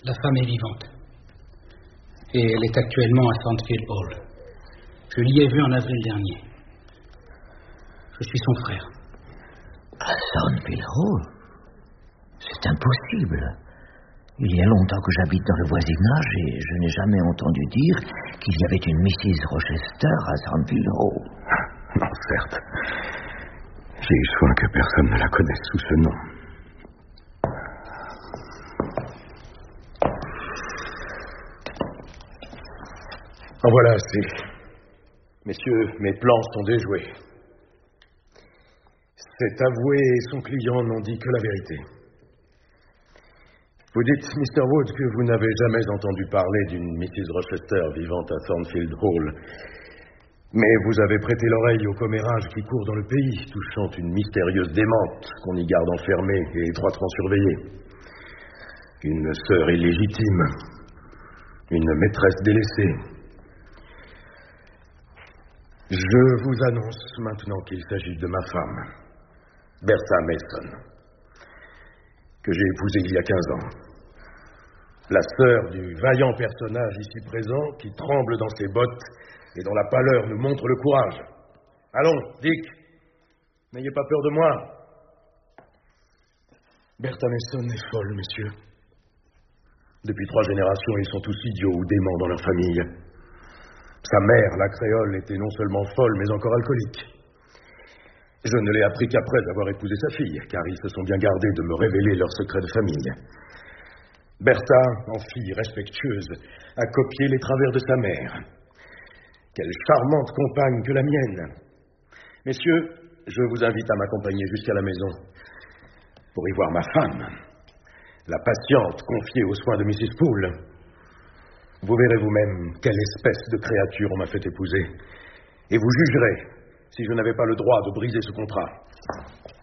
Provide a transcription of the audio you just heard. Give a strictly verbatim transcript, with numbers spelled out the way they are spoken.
La femme est vivante. Et elle est actuellement à Thornfield Hall. Je l'y ai vue en avril dernier. Je suis son frère. À Thornfield Hall? C'est impossible. Il y a longtemps que j'habite dans le voisinage et je n'ai jamais entendu dire qu'il y avait une missus Rochester à Thornfield Hall. Non, certes. J'ai eu soin que personne ne la connaisse sous ce nom. En voilà assez. Messieurs, mes plans sont déjoués. Cet avoué et son client n'ont dit que la vérité. Vous dites, mister Wood, que vous n'avez jamais entendu parler d'une missus Rochester vivante à Thornfield Hall. Mais vous avez prêté l'oreille aux commérages qui courent dans le pays, touchant une mystérieuse démente qu'on y garde enfermée et étroitement surveillée. Une sœur illégitime. Une maîtresse délaissée. Je vous annonce maintenant qu'il s'agit de ma femme, Bertha Mason, que j'ai épousée il y a quinze ans. La sœur du vaillant personnage ici présent qui tremble dans ses bottes et dont la pâleur nous montre le courage. Allons, Dick, n'ayez pas peur de moi. Bertha Mason est folle, messieurs. Depuis trois générations, ils sont tous idiots ou déments dans leur famille. Sa mère, la créole, était non seulement folle, mais encore alcoolique. Je ne l'ai appris qu'après avoir épousé sa fille, car ils se sont bien gardés de me révéler leurs secrets de famille. Bertha, en fille respectueuse, a copié les travers de sa mère. Quelle charmante compagne que la mienne. Messieurs, je vous invite à m'accompagner jusqu'à la maison pour y voir ma femme, la patiente confiée aux soins de missus Poole. Vous verrez vous-même quelle espèce de créature on m'a fait épouser. Et vous jugerez si je n'avais pas le droit de briser ce contrat.